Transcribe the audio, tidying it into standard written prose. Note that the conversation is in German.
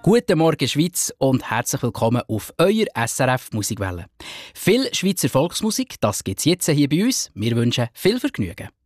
Guten Morgen Schweiz und herzlich willkommen auf eurer SRF Musikwelle. Viel Schweizer Volksmusik, das gibt's jetzt hier bei uns. Wir wünschen viel Vergnügen.